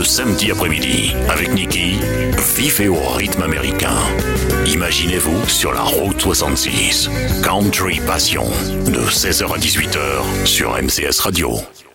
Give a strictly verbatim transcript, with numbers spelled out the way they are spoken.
samedi après-midi, avec Niki, vivez au rythme américain. Imaginez-vous sur la route soixante-six. Country Passion, de seize heures à dix-huit heures sur M C S Radio.